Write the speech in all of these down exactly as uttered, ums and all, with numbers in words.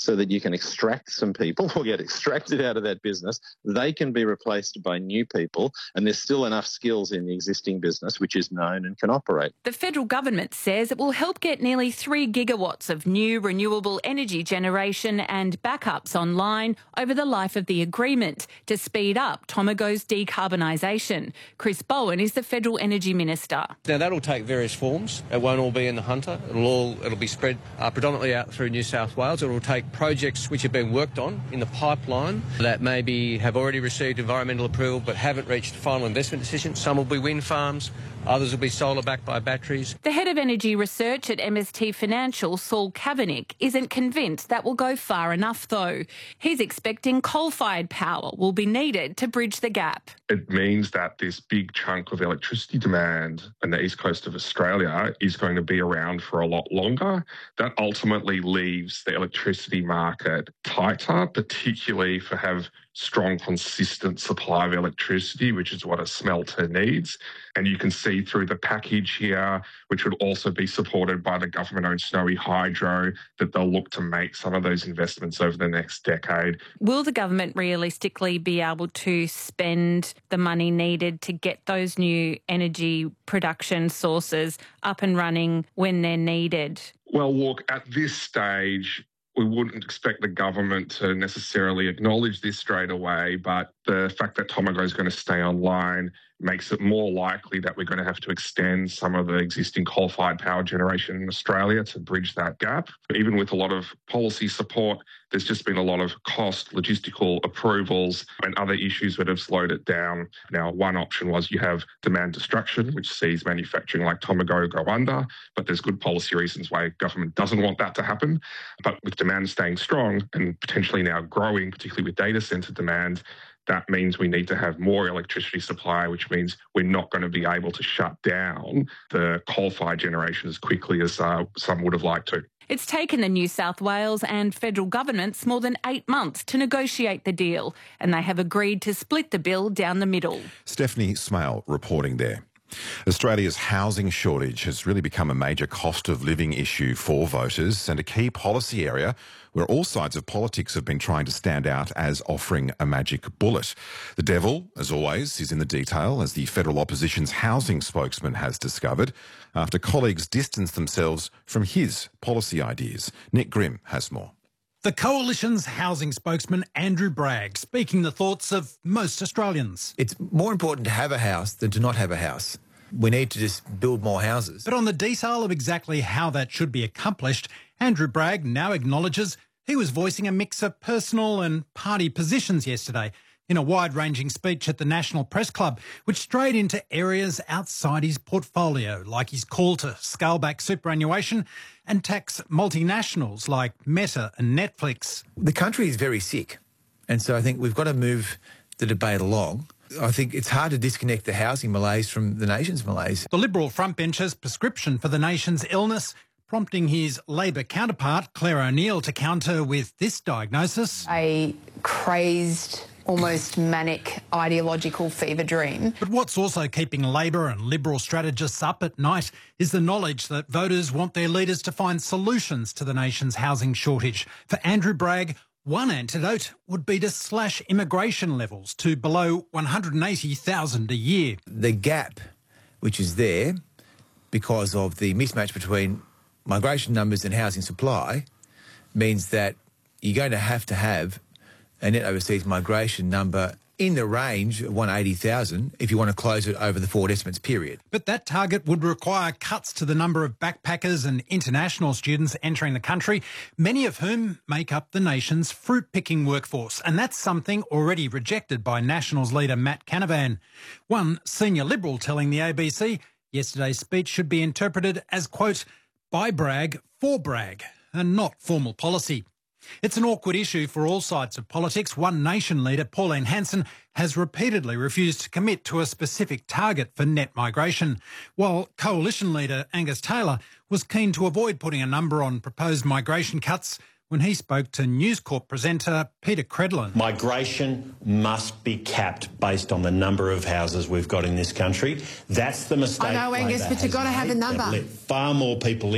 so that you can extract some people or get extracted out of that business. They can be replaced by new people, and there's still enough skills in the existing business which is known and can operate. The federal government says it will help get nearly three gigawatts of new renewable energy generation and backups online over the life of the agreement to speed up Tomago's decarbonisation. Chris Bowen is the federal energy minister. Now that'll take various forms. It won't all be in the Hunter. It'll all it'll be spread uh, predominantly out through New South Wales. It will take projects which have been worked on in the pipeline that maybe have already received environmental approval but haven't reached final investment decision. Some will be wind farms. Others will be solar backed by batteries. The head of energy research at M S T Financial, Saul Kavanagh, isn't convinced that will go far enough though. He's expecting coal-fired power will be needed to bridge the gap. It means that this big chunk of electricity demand on the east coast of Australia is going to be around for a lot longer. That ultimately leaves the electricity market tighter, particularly for have strong, consistent supply of electricity, which is what a smelter needs. And you can see through the package here, which would also be supported by the government-owned Snowy Hydro, that they'll look to make some of those investments over the next decade. Will the government realistically be able to spend the money needed to get those new energy production sources up and running when they're needed? Well, look, at this stage, we wouldn't expect the government to necessarily acknowledge this straight away, but the fact that Tomago is going to stay online makes it more likely that we're going to have to extend some of the existing coal-fired power generation in Australia to bridge that gap. Even with a lot of policy support, there's just been a lot of cost, logistical approvals and other issues that have slowed it down. Now, one option was you have demand destruction, which sees manufacturing like Tomago go under, but there's good policy reasons why government doesn't want that to happen. But with demand staying strong and potentially now growing, particularly with data centre demand, that means we need to have more electricity supply, which means we're not going to be able to shut down the coal-fired generation as quickly as uh, some would have liked to. It's taken the New South Wales and federal governments more than eight months to negotiate the deal, and they have agreed to split the bill down the middle. Stephanie Smale reporting there. Australia's housing shortage has really become a major cost of living issue for voters and a key policy area where all sides of politics have been trying to stand out as offering a magic bullet. The devil, as always, is in the detail, as the federal opposition's housing spokesman has discovered after colleagues distanced themselves from his policy ideas. Nick Grimm has more. The Coalition's housing spokesman, Andrew Bragg, speaking the thoughts of most Australians. It's more important to have a house than to not have a house. We need to just build more houses. But on the detail of exactly how that should be accomplished, Andrew Bragg now acknowledges he was voicing a mix of personal and party positions yesterday in a wide-ranging speech at the National Press Club, which strayed into areas outside his portfolio, like his call to scale back superannuation and tax multinationals like Meta and Netflix. The country is very sick, and so I think we've got to move the debate along. I think it's hard to disconnect the housing malaise from the nation's malaise. The Liberal frontbencher's prescription for the nation's illness, prompting his Labor counterpart, Claire O'Neill, to counter with this diagnosis. A crazed, almost manic ideological fever dream. But what's also keeping Labor and Liberal strategists up at night is the knowledge that voters want their leaders to find solutions to the nation's housing shortage. For Andrew Bragg, one antidote would be to slash immigration levels to below one hundred eighty thousand a year. The gap which is there because of the mismatch between migration numbers and housing supply means that you're going to have to have a net overseas migration number in the range of one hundred eighty thousand if you want to close it over the four estimates period. But that target would require cuts to the number of backpackers and international students entering the country, many of whom make up the nation's fruit-picking workforce. And that's something already rejected by Nationals leader Matt Canavan. One senior Liberal telling the A B C yesterday's speech should be interpreted as, quote, by Bragg for Bragg, and not formal policy. It's an awkward issue for all sides of politics. One Nation leader, Pauline Hanson, has repeatedly refused to commit to a specific target for net migration, while Coalition leader Angus Taylor was keen to avoid putting a number on proposed migration cuts when he spoke to News Corp presenter Peter Credlin. Migration must be capped based on the number of houses we've got in this country. That's the mistake. I know, Angus, but you've got to have a number. Let far more people in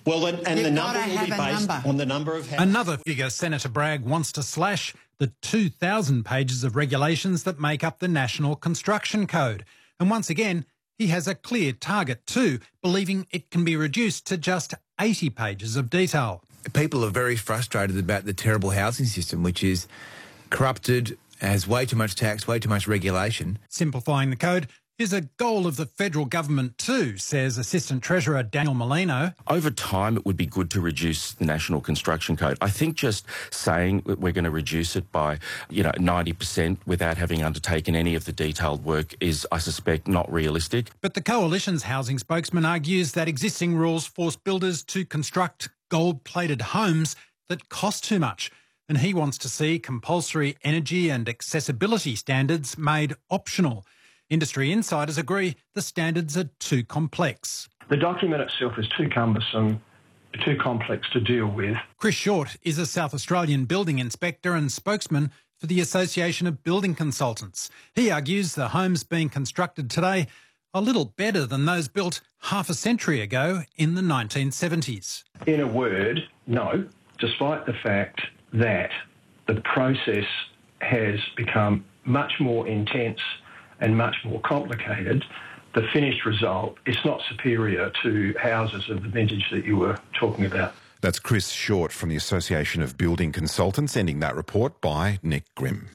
Well, then, and You've the number gotta will be have a based number. on the number of houses. Another figure Senator Bragg wants to slash, the two thousand pages of regulations that make up the National Construction Code. And once again, he has a clear target too, believing it can be reduced to just eighty pages of detail. People are very frustrated about the terrible housing system, which is corrupted, has way too much tax, way too much regulation. Simplifying the code is a goal of the federal government too, says Assistant Treasurer Daniel Molino. Over time, it would be good to reduce the National Construction Code. I think just saying that we're going to reduce it by, you know, ninety percent without having undertaken any of the detailed work is, I suspect, not realistic. But the Coalition's housing spokesman argues that existing rules force builders to construct gold-plated homes that cost too much. And he wants to see compulsory energy and accessibility standards made optional. Industry insiders agree the standards are too complex. The document itself is too cumbersome, too complex to deal with. Chris Short is a South Australian building inspector and spokesman for the Association of Building Consultants. He argues the homes being constructed today are little better than those built half a century ago in the nineteen seventies. In a word, no, despite the fact that the process has become much more intense and much more complicated, the finished result is not superior to houses of the vintage that you were talking about. That's Chris Short from the Association of Building Consultants, ending that report by Nick Grimm.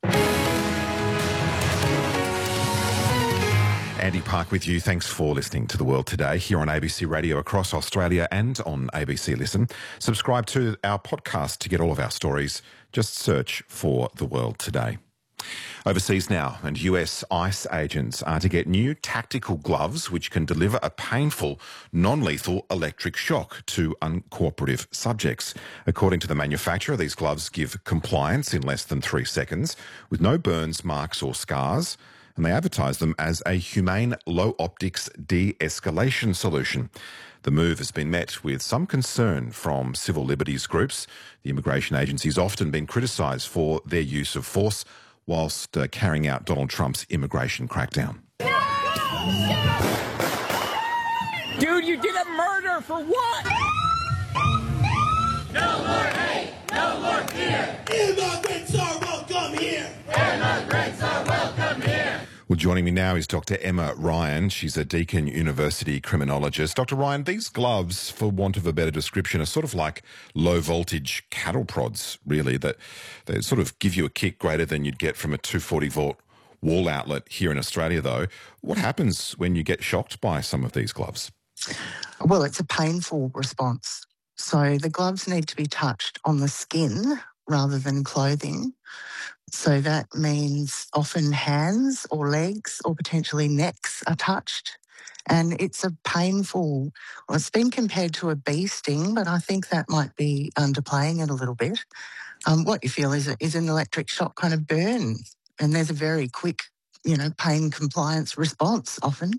Andy Park with you. Thanks for listening to The World Today here on A B C Radio across Australia and on A B C Listen. Subscribe to our podcast to get all of our stories. Just search for The World Today. Overseas now, and U S ICE agents are to get new tactical gloves which can deliver a painful, non-lethal electric shock to uncooperative subjects. According to the manufacturer, these gloves give compliance in less than three seconds with no burns, marks or scars, and they advertise them as a humane low-optics de-escalation solution. The move has been met with some concern from civil liberties groups. The immigration agency has often been criticised for their use of force whilst uh, carrying out Donald Trump's immigration crackdown. Dude, you did a murder for what? No more hate, no more fear. Immigrants are welcome here. Immigrants are welcome here. Well, joining me now is Doctor Emma Ryan. She's a Deakin University criminologist. Doctor Ryan, these gloves, for want of a better description, are sort of like low-voltage cattle prods, really, that they sort of give you a kick greater than you'd get from a two forty volt wall outlet here in Australia, though. What happens when you get shocked by some of these gloves? Well, it's a painful response. So the gloves need to be touched on the skin rather than clothing. So that means often hands or legs or potentially necks are touched. And it's a painful, well, it's been compared to a bee sting, but I think that might be underplaying it a little bit. Um, what you feel is, a, is an electric shock kind of burn. And there's a very quick, you know, pain compliance response often.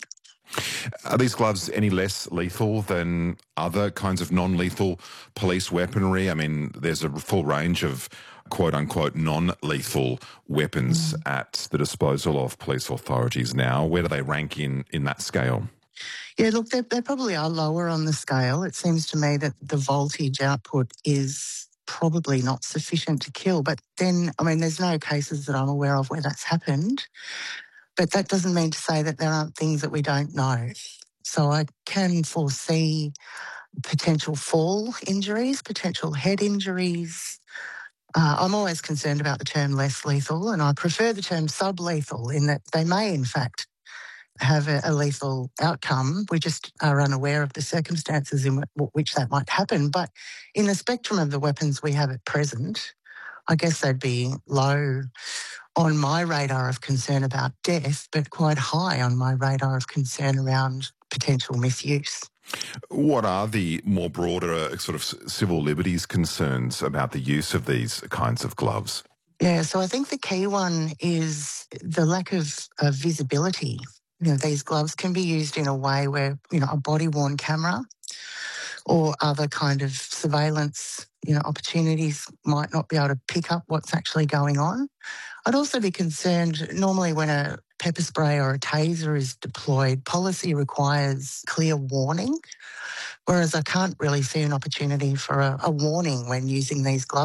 Are these gloves any less lethal than other kinds of non-lethal police weaponry? I mean, there's a full range of quote-unquote non-lethal weapons mm. at the disposal of police authorities now. Where do they rank in, in that scale? Yeah, look, they, they probably are lower on the scale. It seems to me that the voltage output is probably not sufficient to kill. But then, I mean, there's no cases that I'm aware of where that's happened. But that doesn't mean to say that there aren't things that we don't know. So I can foresee potential fall injuries, potential head injuries. Uh, I'm always concerned about the term less lethal, and I prefer the term sublethal in that they may, in fact, have a, a lethal outcome. We just are unaware of the circumstances in w- which that might happen. But in the spectrum of the weapons we have at present, I guess they'd be low on my radar of concern about death, but quite high on my radar of concern around potential misuse. What are the more broader sort of civil liberties concerns about the use of these kinds of gloves? Yeah, so I think the key one is the lack of, of visibility. You know, these gloves can be used in a way where, you know, a body-worn camera or other kind of surveillance, you know, opportunities might not be able to pick up what's actually going on. I'd also be concerned, normally when a pepper spray or a taser is deployed, policy requires clear warning, whereas I can't really see an opportunity for a, a warning when using these gloves.